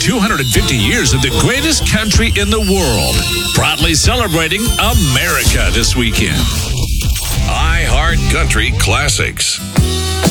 250 years of the greatest country in the world. Proudly celebrating America this weekend. iHeart Country Classics.